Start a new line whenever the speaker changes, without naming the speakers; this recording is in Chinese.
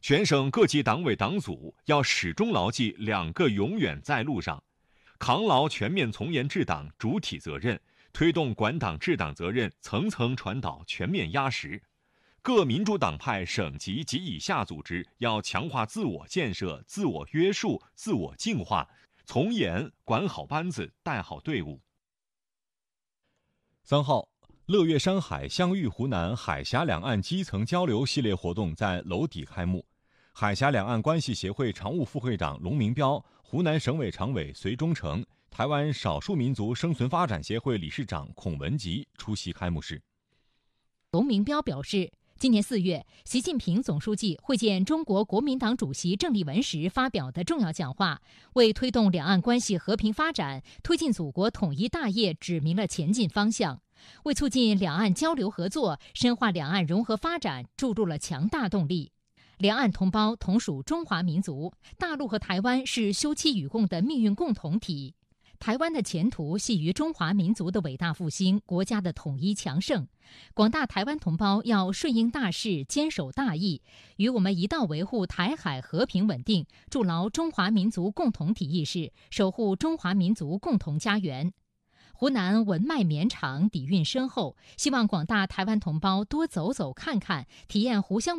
全省各级党委党组要始终牢记2个永远在路上，扛牢全面从严治党主体责任，推动管党治党责任层层传导全面压实。各民主党派省级及以下组织要强化自我建设、自我约束、自我净化，从严管好班子，带好队伍。
3号，乐悦山海相遇湖南海峡两岸基层交流系列活动在娄底开幕。海峡两岸关系协会常务副会长龙明标、湖南省委常委隋忠诚、台湾少数民族生存发展协会理事长孔文吉出席开幕式。
龙明标表示，今年4月，习近平总书记会见中国国民党主席郑丽文时发表的重要讲话，为推动两岸关系和平发展、推进祖国统一大业指明了前进方向，为促进两岸交流合作、深化两岸融合发展注入了强大动力。两岸同胞同属中华民族，大陆和台湾是休戚与共的命运共同体。台湾的前途系于中华民族的伟大复兴、国家的统一强盛。广大台湾同胞要顺应大势，坚守大义，与我们一道维护台海和平稳定，筑牢中华民族共同体意识，守护中华民族共同家园。湖南文脉绵长，底蕴深厚，希望广大台湾同胞多走走看看，体验湖湘